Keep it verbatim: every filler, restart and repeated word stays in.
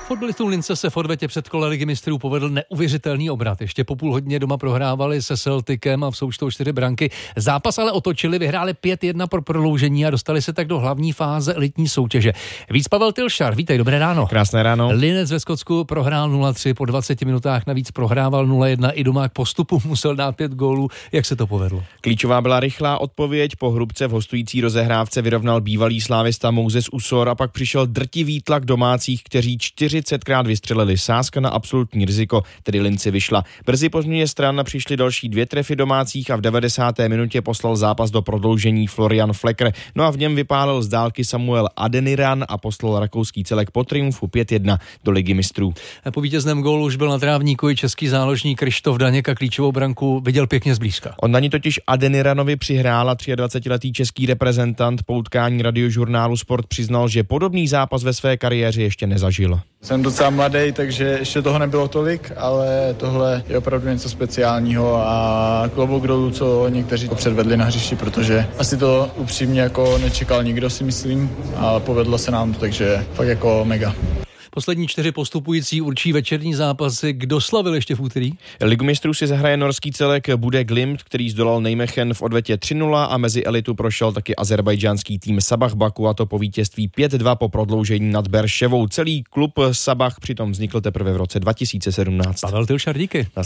Fotbalistům Lince se v odvetě před kole Ligy mistrů povedl neuvěřitelný obrat. Ještě po půl hodině doma prohrávali se Celticem a v součtu čtyři branky. Zápas ale otočili, vyhráli pět jedna pro prodloužení a dostali se tak do hlavní fáze elitní soutěže. Víc Pavel Tylšar, vítej, dobré ráno. Krásné ráno. Linec ve Skotsku prohrál nula tři, po dvaceti minutách navíc prohrával nula jedna, i doma k postupu musel dát pět gólů. Jak se to povedlo? Klíčová byla rychlá odpověď, po hrubce v hostující rozehrávce vyrovnal bývalý slávista Moses Usor a pak přišel drtivý tlak domácích, kteří čtyřicetkrát vystřelili. Sázka na absolutní riziko, tedy Linci vyšla. Brzy po změně stran přišly další dvě trefy domácích a v devadesáté minutě poslal zápas do prodloužení Florian Flecker. No a v něm vypálil z dálky Samuel Adeniran a poslal rakouský celek po triumfu pět jedna do Ligy mistrů. Po vítězném gólu už byl na trávníku i český záložník Krištof Daněk a klíčovou branku viděl pěkně zblízka. On na ní totiž Adeniranovi přihrála dvacetitříletý český reprezentant. Po utkání radiožurnálu Sport přiznal, že podobný zápas ve své kariéře ještě nezažil. Jsem docela mladý, takže ještě toho nebylo tolik, ale tohle je opravdu něco speciálního a klobouk dolů, co někteří předvedli na hřišti, protože asi to upřímně jako nečekal nikdo, si myslím, a povedlo se nám to, takže fakt jako mega. Poslední čtyři postupující určí večerní zápasy. Kdo slavil ještě v úterý? Ligu mistrů si zahraje norský celek Bude Glimt, který zdolal Nijmegen v odvetě tři nula a mezi elitu prošel taky azerbajdžánský tým Sabah Baku, a to po vítězství pět dva po prodloužení nad Berševou. Celý klub Sabah přitom vznikl teprve v roce dva tisíce sedmnáct. Pavel Tylšar, díky.